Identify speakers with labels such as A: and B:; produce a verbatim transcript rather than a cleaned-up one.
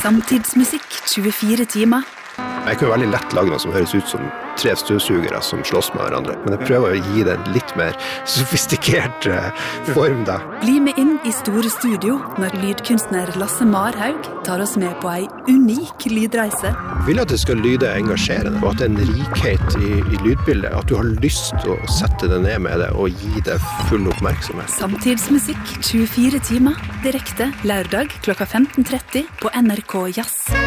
A: Samtidsmusikk tjuefire timer.
B: Jeg kan jo veldig lett lage noe som høres ut som tre støvsugere som slåss med hverandre, men jeg prøver å gi det en litt mer sofistikert form da.
A: Bli med inn i store studio når lydkunstner Lasse Marhaug tar oss med på ei unik lydreise.
B: Jeg vil at det skal lyde engasjerende, og at det er en rikhet i, i lydbildet, at du har lyst til å sette det ned med det og gi det full oppmerksomhet.
A: Samtidsmusikk tjuefire timer, direkte lørdag klokka femten tretti på N R K Jazz.